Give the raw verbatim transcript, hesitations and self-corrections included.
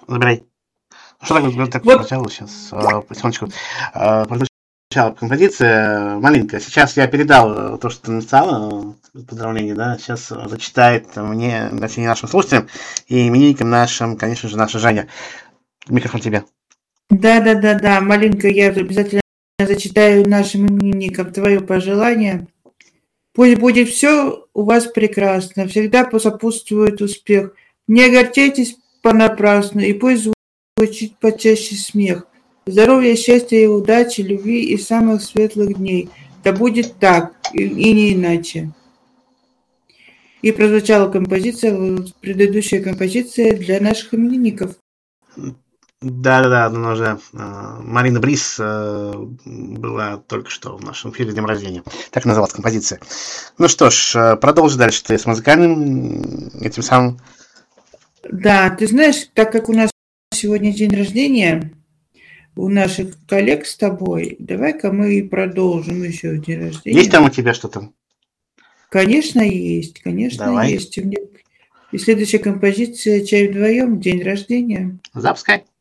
Забирай. Что такое так Вот. прозвучало сейчас? А, секундочку. А, прозвучала композиция маленькая. Сейчас я передал то, что ты написала, поздравление, да. Сейчас зачитает мне, точнее, нашим слушателям и именинникам нашим, конечно же, наша Женя. Микрофон тебе. Да, да, да, да. Маленькая, я обязательно зачитаю нашим именинникам твое пожелание. Пусть будет все у вас прекрасно, всегда сопутствует успех. Не огорчайтесь понапрасну, и пусть звучит почаще смех. Здоровья, счастья и удачи, любви и самых светлых дней. Да будет так, и, и не иначе. И прозвучала композиция, предыдущая композиция для наших именинников. Да-да-да, она уже э, Марина Брис э, была только что в нашем эфире с днем рождения. Так называлась композиция. Ну что ж, э, продолжи дальше ты с музыкальным этим самым. Да, ты знаешь, так как у нас сегодня день рождения у наших коллег с тобой, давай-ка мы продолжим еще день рождения. Есть там у тебя что-то? Конечно, есть, конечно, Давай. есть. У меня... И следующая композиция «Чай вдвоем», день рождения. Запускай.